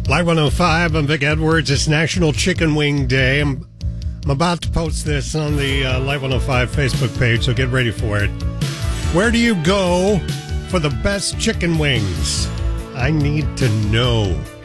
Live 105, I'm Vic Edwards. It's National Chicken Wing Day. I'm about to post this on the Live 105 Facebook page, so get ready for it. Where do you go for the best chicken wings? I need to know.